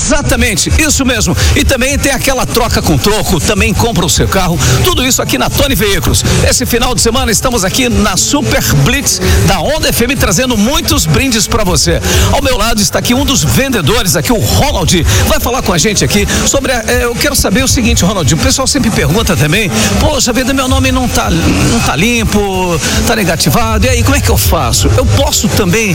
Exatamente, isso mesmo. E também tem aquela troca com troco, também compra o seu carro. Tudo isso aqui na Tony Veículos. Esse final de semana estamos aqui na Super Blitz da Onda FM trazendo muitos brindes para você. Ao meu lado está aqui um dos vendedores aqui, o Ronald, vai falar com a gente aqui sobre eu quero saber o seguinte, Ronald, o pessoal sempre pergunta também, poxa vida, meu nome não tá limpo, tá negativado, e aí como é que eu faço? Eu posso também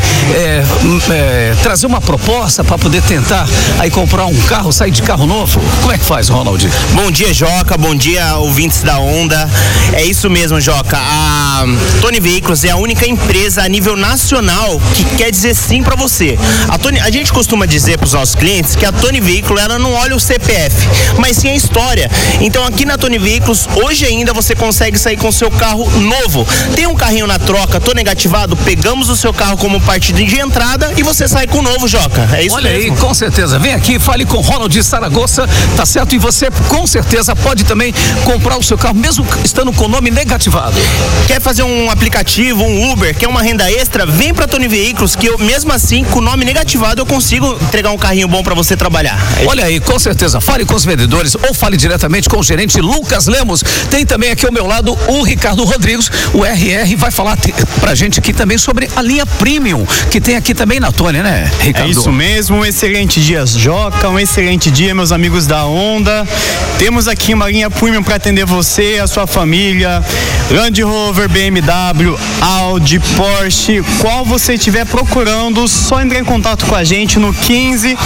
trazer uma proposta para poder tentar aí comprar um carro, sair de carro novo? Como é que faz, Ronald? Bom dia, Joca, bom dia, ouvintes da Onda. É isso mesmo, Joca, a Tony Veículos é a única empresa a nível nacional que quer dizer sim para você. A gente costuma dizer para os nossos clientes que a Tony Veículos, ela não olha o CPF, mas sim a história. Então aqui na Tony Veículos, hoje ainda você consegue sair com o seu carro novo. Tem um carrinho na troca, tô negativado, pegamos o seu carro como parte de entrada e você sai com o novo, Joca. É isso. Olha mesmo. Aí, com certeza. Vem aqui, fale com o Ronald de Saragoça, tá certo? E você com certeza pode também comprar o seu carro, mesmo estando com o nome negativado. Quer fazer um aplicativo, um Uber, quer uma renda extra? Vem pra Tony Veículos, que eu, mesmo assim, com o nome negativado, eu consigo entregar um carrinho bom pra você trabalhar. Olha aí, com certeza. Fale com os vendedores ou fale diretamente com o gerente Lucas Lemos. Tem também aqui ao meu lado o Ricardo Rodrigues, o RR, vai falar pra gente aqui também sobre a linha Premium, que tem aqui também na Tony, né, Ricardo? É isso mesmo, um excelente dia, Joca, um excelente dia, meus amigos da Onda. Temos aqui uma linha Premium para atender você, a sua família, Land Rover, BMW, Audi, Porsche, qual você estiver procurando, só entrar em contato com a gente no 15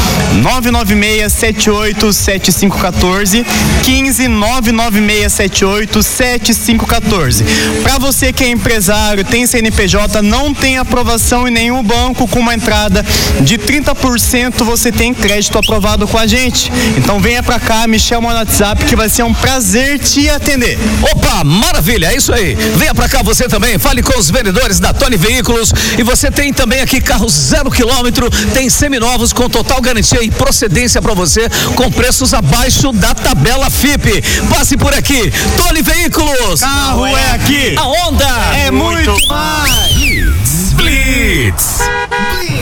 996 78 7514, 15 996 78 7514. Para você que é empresário, tem CNPJ, não tem aprovação em nenhum banco, com uma entrada de 30% você tem crédito aprovado com a gente. Então venha pra cá, me chama no WhatsApp que vai ser um prazer te atender. Opa, maravilha, é isso aí. Venha pra cá você também, fale com os vendedores da Tony Veículos e você tem também aqui carros 0 km, tem seminovos com total garantia e procedência pra você, com preços abaixo da tabela FIP. Passe por aqui, Tony Veículos. Carro é aqui. A Onda É muito mais. Blitz.